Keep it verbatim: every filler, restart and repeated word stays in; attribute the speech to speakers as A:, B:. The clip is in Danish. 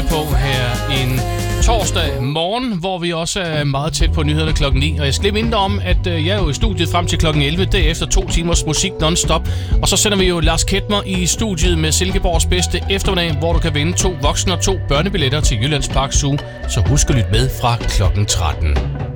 A: højde på her en torsdag morgen, hvor vi også er meget tæt på nyhederne klokken ni. Og jeg skal lige minde om, at jeg er jo i studiet frem til klokken elleve, derefter to timers musik non-stop. Og så sender vi jo Lars Ketmer i studiet med Silkeborgs bedste eftermiddag, hvor du kan vinde to voksne og to børnebilletter til Jyllands Park Zoo. Så husk at lytte med fra klokken tretten.